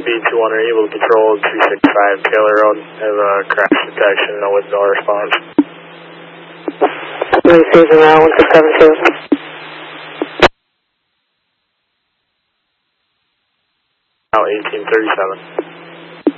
B21, are you able to patrol 265 Taylor Road? Have a crash detection, no window response. Susan, 1672. Now 1837.